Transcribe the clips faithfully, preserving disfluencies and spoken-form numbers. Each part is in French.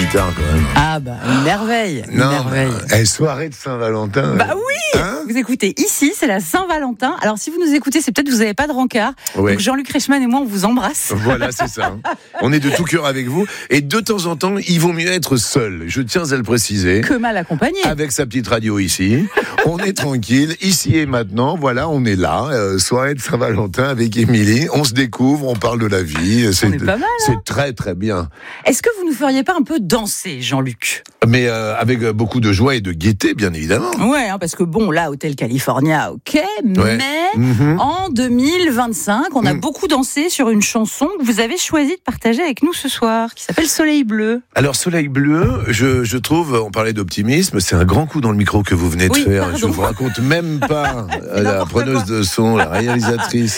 guitare quand même. Ah bah, une merveille. Une non, merveille. Bah, eh, soirée de Saint-Valentin. Bah oui hein Vous écoutez, ici, c'est la Saint-Valentin. Alors, si vous nous écoutez, c'est peut-être que vous n'avez pas de rencard. Ouais. Donc, Jean-Luc Reichmann et moi, on vous embrasse. Voilà, c'est ça. On est de tout cœur avec vous. Et de temps en temps, il vaut mieux être seul. Je tiens à le préciser. Que mal accompagné. Avec sa petite radio ici. On est tranquille. Ici et maintenant, voilà, on est là. Euh, soirée de Saint-Valentin avec Émilie. On se découvre, on parle de la vie. C'est, On est pas mal, hein. C'est très, très bien. Est-ce que vous nous feriez pas un peu danser, Jean-Luc? Mais euh, avec beaucoup de joie et de gaieté, bien évidemment. Ouais, hein, parce que bon, là, Hôtel California, ok, Ouais. mais Mhm. en deux mille vingt-cinq, on a Mhm. beaucoup dansé sur une chanson que vous avez choisi de partager avec nous ce soir, qui s'appelle Soleil Bleu. Alors, Soleil Bleu, je, je trouve, on parlait d'optimisme, c'est un grand coup dans le micro que vous venez de Oui, faire. pardon. Je vous raconte même pas euh, la n'importe preneuse quoi. de son, la réalisatrice.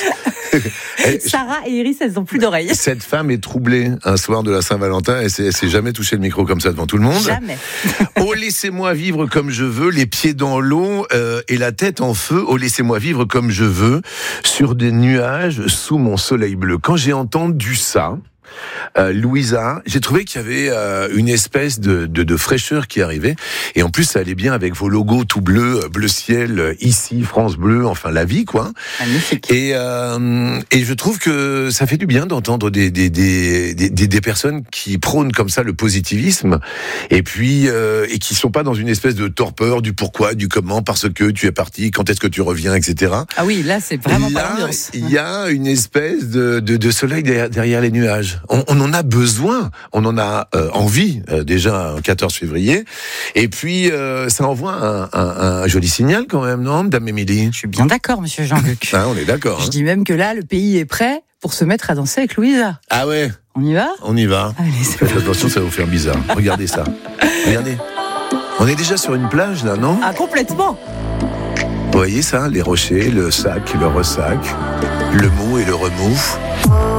Elle- Sarah et Iris, elles n'ont plus d'oreilles. Cette femme est troublée un soir de la Saint-Valentin et elle s'est jamais touché le micro comme ça devant tout le monde. Jamais. Oh, laissez-moi vivre comme je veux, les pieds dans l'eau euh, et la tête en feu. Oh, laissez-moi vivre comme je veux, sur des nuages, sous mon soleil bleu. Quand j'ai entendu ça, Euh, Louisa, j'ai trouvé qu'il y avait euh, une espèce de, de, de fraîcheur qui arrivait, et en plus ça allait bien avec vos logos tout bleus, euh, bleu ciel, euh, ici France Bleu, enfin la vie quoi. Magnifique. Et euh, et je trouve que ça fait du bien d'entendre des des des des, des, des personnes qui prônent comme ça le positivisme, et puis euh, et qui sont pas dans une espèce de torpeur du pourquoi, du comment, parce que tu es parti, quand est-ce que tu reviens, et cetera. Ah oui, là, c'est vraiment pas Là, l'ambiance. il y a une espèce de, de, de soleil derrière, derrière les nuages. On, on en a besoin, on en a euh, envie, euh, déjà un quatorze février. Et puis, euh, ça envoie un, un, un joli signal quand même, non, Dame Émilie? Je suis bien d'accord, monsieur Jean-Luc. Ah, on est d'accord. Je Hein. dis même que là, le pays est prêt pour se mettre à danser avec Louisa. Ah ouais, On y va? on y va. Allez, c'est Faites attention, ça va vous faire bizarre. Regardez ça. Regardez. On est déjà sur une plage, là, non? Ah, complètement. Vous voyez ça? Les rochers, le sac, le ressac, le mou et le remou.